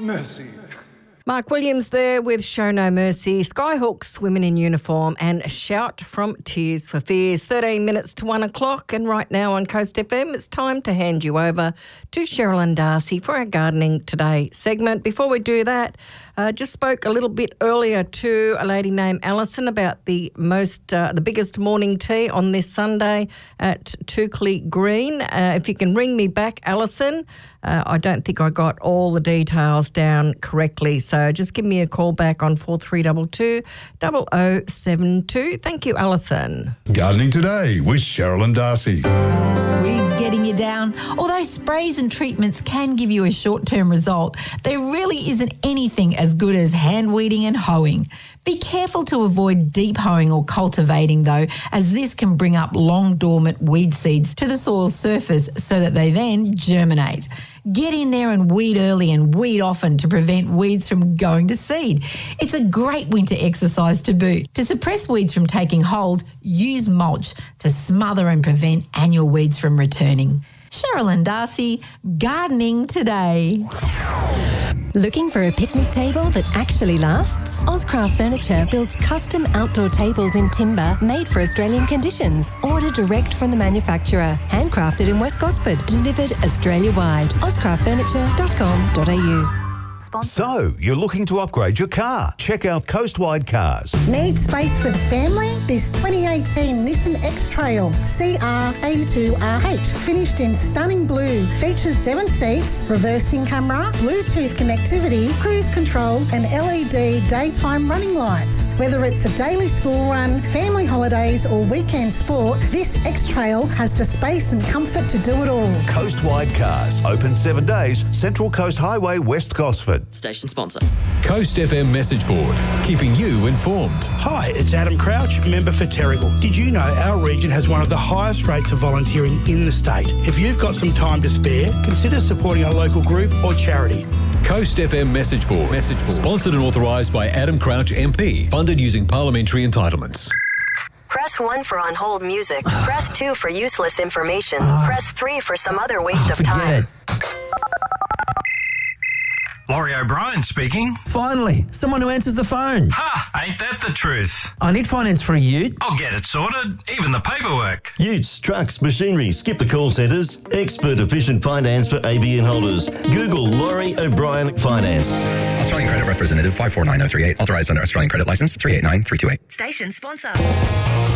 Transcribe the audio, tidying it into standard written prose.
mercy. Mark Williams there with Show No Mercy, Skyhawks, Women in Uniform and Shout from Tears for Fears. 13 minutes to 1 o'clock, and right now on Coast FM it's time to hand you over to Sherilyn Darcy for our Gardening Today segment. Before we do that, just spoke a little bit earlier to a lady named Alison about the biggest morning tea on this Sunday at Toukley Green. If you can ring me back, Alison, I don't think I got all the details down correctly, so just give me a call back on 4322 0072. Thank you, Alison. Gardening Today with Sherilyn Darcy. Weeds getting you down? Although sprays and treatments can give you a short-term result, there really isn't anything as good as hand weeding and hoeing. Be careful to avoid deep hoeing or cultivating though, as this can bring up long dormant weed seeds to the soil's surface so that they then germinate. Get in there and weed early and weed often to prevent weeds from going to seed. It's a great winter exercise to boot. To suppress weeds from taking hold, use mulch to smother and prevent annual weeds from returning. Sherilyn Darcy, Gardening Today. Looking for a picnic table that actually lasts? Ozcraft Furniture builds custom outdoor tables in timber made for Australian conditions. Order direct from the manufacturer. Handcrafted in West Gosford. Delivered Australia-wide. ozcraftfurniture.com.au. So, you're looking to upgrade your car? Check out Coastwide Cars. Need space for the family? This 2018 Nissan X-Trail CR82RH, finished in stunning blue, features 7 seats, reversing camera, Bluetooth connectivity, cruise control and LED daytime running lights. Whether it's a daily school run, family holidays or weekend sport, this X-Trail has the space and comfort to do it all. Coastwide Cars, open 7 days, Central Coast Highway, West Gosford. Station sponsor. Coast FM message board, keeping you informed. Hi, it's Adam Crouch, member for Terrigal. Did you know our region has one of the highest rates of volunteering in the state? If you've got some time to spare, consider supporting a local group or charity. Coast FM message board. Sponsored and authorised by Adam Crouch MP. Funded using parliamentary entitlements. Press 1 for on-hold music. Press 2 for useless information. Press 3 for some other waste of time. Laurie O'Brien speaking. Finally, someone who answers the phone. Ha! Ain't that the truth? I need finance for a ute. I'll get it sorted, even the paperwork. Utes, trucks, machinery, skip the call centres. Expert efficient finance for ABN holders. Google Laurie O'Brien Finance. Australian Credit Representative 549038. Authorised under Australian Credit Licence 389328. Station sponsor.